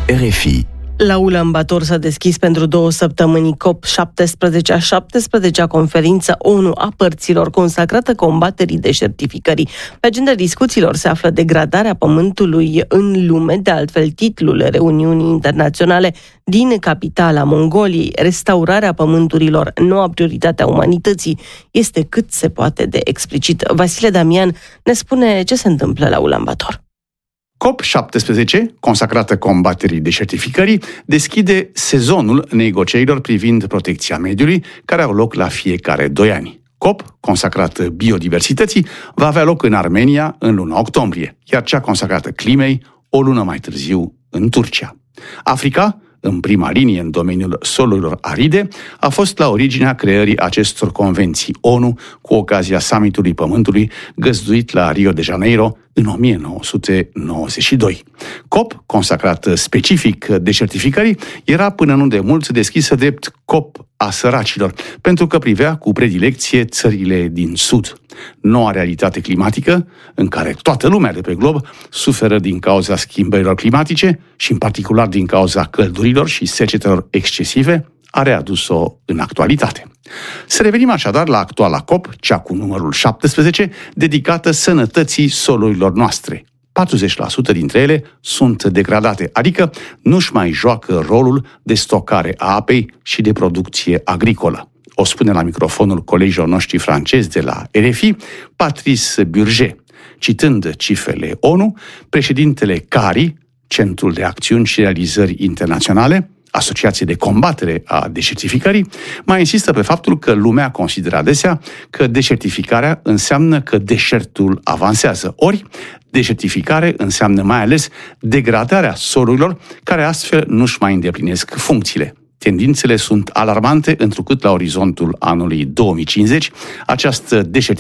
RFI. La Ulaanbaatar s-a deschis pentru 2 săptămâni COP17, a 17-a conferință ONU a părților consacrată combaterii deșertificării. Pe agenda discuțiilor se află degradarea pământului în lume, de altfel titlul reuniunii internaționale din capitala Mongoliei, restaurarea pământurilor, noua prioritate a umanității, este cât se poate de explicit. Vasile Damian ne spune ce se întâmplă la Ulaanbaatar. COP17, consacrată combaterii deșertificării, deschide sezonul negocierilor privind protecția mediului, care au loc la fiecare 2 ani. COP, consacrată biodiversității, va avea loc în Armenia în luna octombrie, iar cea consacrată climei o lună mai târziu în Turcia. Africa, în prima linie în domeniul solurilor aride, a fost la originea creării acestor convenții ONU cu ocazia summitului Pământului găzduit la Rio de Janeiro în 1992. COP, consacrat specific deșertificării, era până nu de mult deschisă drept COP a săracilor, pentru că privea cu predilecție țările din Sud. Noua realitate climatică, în care toată lumea de pe glob suferă din cauza schimbărilor climatice și în particular din cauza căldurilor și secetelor excesive, a readus-o în actualitate. Să revenim așadar la actuala COP, cea cu numărul 17, dedicată sănătății solurilor noastre. 40% dintre ele sunt degradate, adică nu-și mai joacă rolul de stocare a apei și de producție agricolă. O spune la microfonul colegilor noștri francezi de la RFI, Patrice Burger. Citând cifrele ONU, președintele CARI, Centrul de Acțiuni și Realizări Internaționale, Asociație de Combatere a Deșertificării, mai insistă pe faptul că lumea consideră adesea că deșertificarea înseamnă că deșertul avansează. Ori, deșertificare înseamnă mai ales degradarea solurilor, care astfel nu-și mai îndeplinesc funcțiile. Tendințele sunt alarmante, întrucât la orizontul anului 2050 această deșertificare